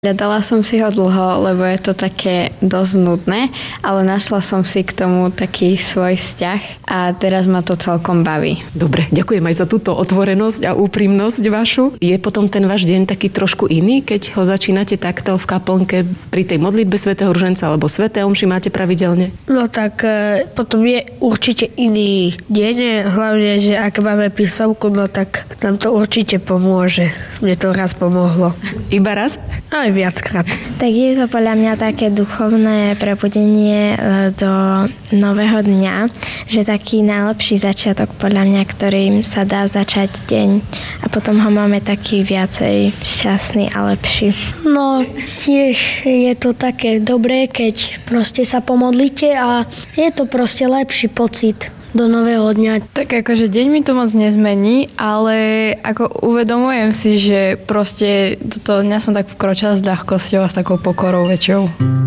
Hľadala som si ho dlho, lebo je to také dosť nudné, ale našla som si k tomu taký svoj vzťah a teraz ma to celkom baví. Dobre, ďakujem aj za túto otvorenosť a úprimnosť vašu. Je potom ten váš deň taký trošku iný, keď ho začínate takto v kaplnke pri tej modlitbe svätého Ruženca alebo sväté omši máte pravidelne? No tak potom je určite iný deň, hlavne, že ak máme písomku, no tak nám to určite pomôže. Mne to raz pomohlo. Iba raz? Aj viackrát. Tak je to podľa mňa také duchovné prebudenie do nového dňa, že taký najlepší začiatok podľa mňa, ktorým sa dá začať deň a potom ho máme taký viacej šťastný a lepší. No tiež je to také dobré, keď proste sa pomodlíte a je to proste lepší pocit do nového dňa. Tak akože deň mi to moc nezmení, ale ako uvedomujem si, že proste do toho dňa som tak vkročila s ľahkosťou a s takou pokorou väčšou.